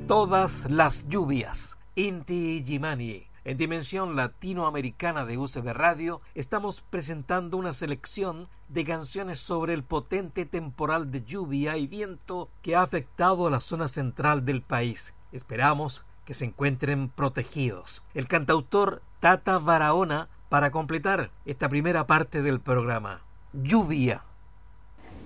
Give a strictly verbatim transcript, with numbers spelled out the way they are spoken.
Todas las lluvias, Inti Illimani. En Dimensión Latinoamericana de U C B Radio estamos presentando una selección de canciones sobre el potente temporal de lluvia y viento que ha afectado a la zona central del país. Esperamos que se encuentren protegidos. El cantautor Tata Barahona para completar esta primera parte del programa. Lluvia.